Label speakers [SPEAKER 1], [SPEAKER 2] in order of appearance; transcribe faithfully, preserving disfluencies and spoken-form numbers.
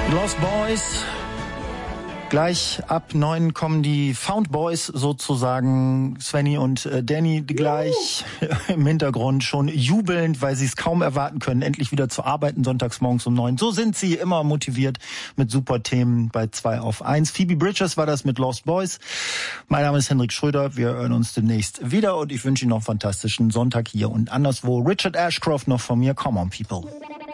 [SPEAKER 1] Lost Boys. Gleich ab neun kommen die Found Boys sozusagen, Svenny und äh, Danny gleich uh. im Hintergrund schon jubelnd, weil sie es kaum erwarten können, endlich wieder zu arbeiten, sonntags morgens um neun. So sind sie immer motiviert mit super Themen bei zwei auf eins. Phoebe Bridgers war das mit Lost Boys. Mein Name ist Hendrik Schröder, wir hören uns demnächst wieder und ich wünsche Ihnen noch einen fantastischen Sonntag hier und anderswo. Richard Ashcroft noch von mir, Come on People.